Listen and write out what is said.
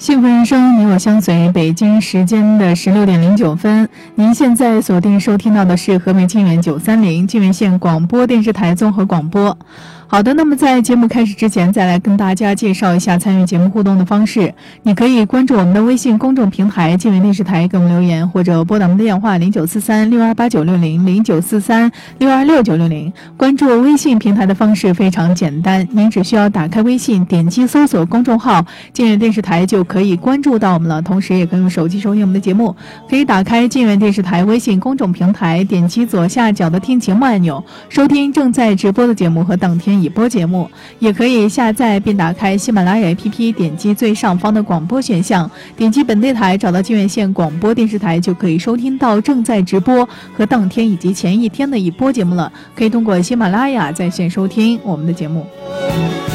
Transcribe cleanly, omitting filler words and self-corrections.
幸福人生，你我相随。北京时间的16点09分，您现在锁定收听到的是河北沁源930沁源县广播电视台综合广播。好的，那么在节目开始之前，再来跟大家介绍一下参与节目互动的方式。你可以关注我们的微信公众平台沁源电视台，给我们留言，或者拨打我们的电话09436289600943626960。关注微信平台的方式非常简单，您只需要打开微信，点击搜索公众号沁源电视台就可以关注到我们了。同时也可以用手机收听我们的节目，可以打开沁源电视台微信公众平台，点击左下角的听节目按钮，收听正在直播的节目和当天已播节目。也可以下载并打开喜马拉雅 APP， 点击最上方的广播选项，点击本地台，找到沁源县广播电视台，就可以收听到正在直播和当天以及前一天的已播节目了。可以通过喜马拉雅在线收听我们的节目。